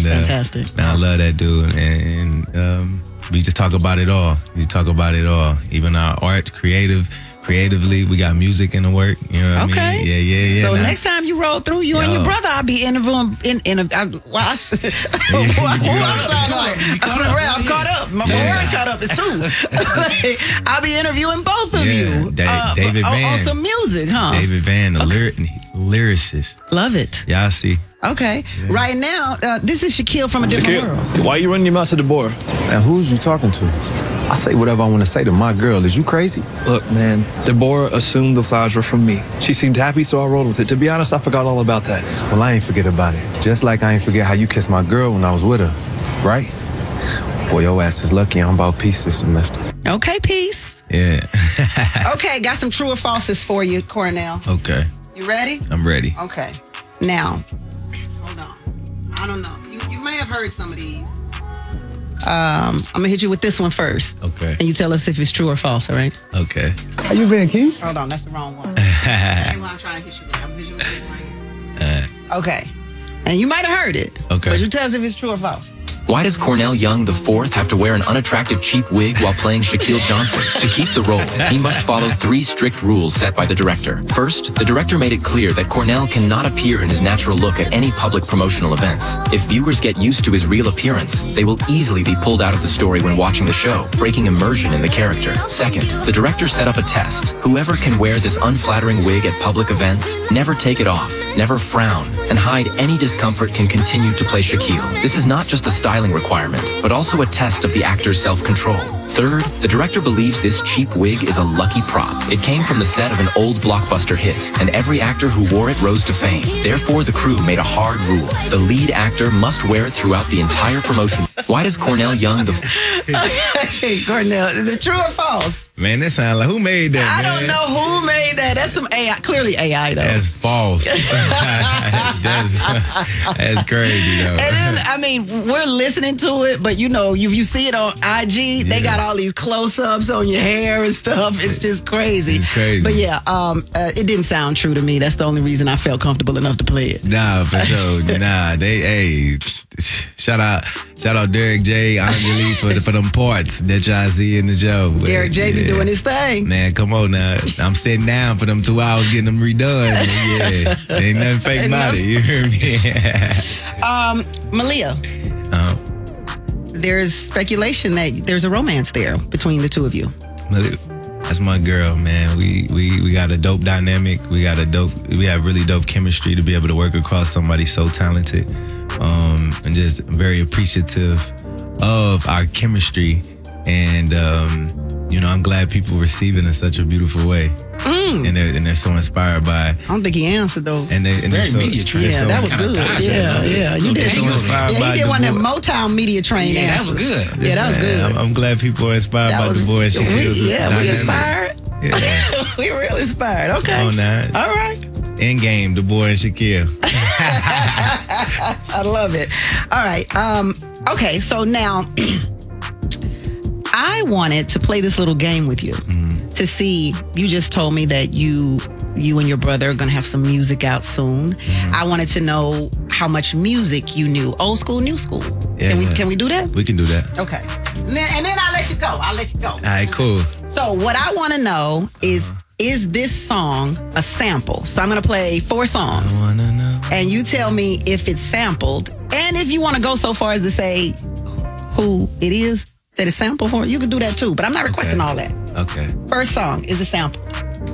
That's fantastic. And I love that dude. And we just talk about it all. We talk about it all. Even our art, creatively, we got music in the work. You know what I mean? Yeah. So next time you roll through, you and your brother, I'll be interviewing. I'm caught up. My words caught up. It's two. I'll be interviewing both of you. David Van. On some music, huh? David Van, the lyricist. Love it. Y'all see. Okay. Yeah. Right now, this is Shaquille from a different world. Why are you running your mouth to Deborah? And who's you talking to? I say whatever I want to say to my girl. Is you crazy? Look, man, Deborah assumed the flowers were from me. She seemed happy, so I rolled with it. To be honest, I forgot all about that. Well, I ain't forget about it. Just like I ain't forget how you kissed my girl when I was with her, right? Boy, your ass is lucky I'm about peace this semester. Okay, peace. Yeah. Okay, got some true or falses for you, Cornell. Okay. You ready? I'm ready. Okay. Now, hold on. I don't know. You may have heard some of these. I'm gonna hit you with this one first. Okay. And you tell us if it's true or false, all right? Okay. How you been, Keith? Hold on, that's the wrong one. That's the one I'm trying to hit you with. I'm gonna hit you with this one right here. Okay. And you might have heard it. Okay. But you tell us if it's true or false. Why does Cornell Young IV have to wear an unattractive cheap wig while playing Shaquille Johnson? To keep the role, he must follow 3 strict rules set by the director. First, the director made it clear that Cornell cannot appear in his natural look at any public promotional events. If viewers get used to his real appearance, they will easily be pulled out of the story when watching the show, breaking immersion in the character. Second, the director set up a test. Whoever can wear this unflattering wig at public events, never take it off, never frown, and hide any discomfort can continue to play Shaquille. This is not just a styling requirement, but also a test of the actor's self-control. Third, the director believes this cheap wig is a lucky prop. It came from the set of an old blockbuster hit, and every actor who wore it rose to fame. Therefore, the crew made a hard rule. The lead actor must wear it throughout the entire promotion. Why does Cornell Young Hey, Cornell, is it true or false? Man, that sounds like, who made that, I don't know who made that. That's some AI. Clearly AI, though. That's false. That's crazy, though. And then, I mean, we're listening to it, but you see it on IG, they got all these close-ups on your hair and stuff. It's just crazy. It's crazy. But yeah, it didn't sound true to me. That's the only reason I felt comfortable enough to play it. Nah, for sure. Shout out Derek J, Angelique for them parts that y'all see in the show. Derek J be doing his thing. Man, come on now. I'm sitting down for them 2 hours getting them redone. Yeah, ain't nothing fake about it. You hear me? Malia, there's speculation that there's a romance there between the two of you. That's my girl, man. We got a dope dynamic. We have really dope chemistry to be able to work across somebody so talented. And just very appreciative of our chemistry. And I'm glad people receive it in such a beautiful way. And they're so inspired by it. I don't think he answered though. And they're so, media trained. Yeah, that was good. Yeah. You did. So inspired by he did one of them boy. Motown media trained answers. That was good. Yeah, that was good. I'm glad people are inspired by the boy. We inspired. Yeah. We real inspired. Okay. Oh, nah. All right. Endgame, the boy and Shaquille. I love it. All right. Okay, so now I wanted to play this little game with you to see. You just told me that you and your brother are gonna have some music out soon. I wanted to know how much music you knew, old school, new school. Yeah, Can we do that? We can do that. Okay. And then I'll let you go. All right, cool. So what I want to know is this song a sample? So I'm going to play 4 songs. I wanna know. And you tell me if it's sampled. And if you want to go so far as to say who it is that it's sampled for, you can do that too. But I'm not requesting all that. Okay. First song is a sample.